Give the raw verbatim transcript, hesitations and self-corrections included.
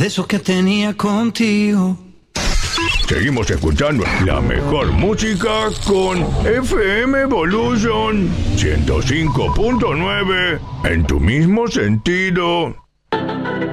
de esos que tenía contigo. Seguimos escuchando la mejor música con F M Evolution ciento cinco punto nueve en tu mismo sentido.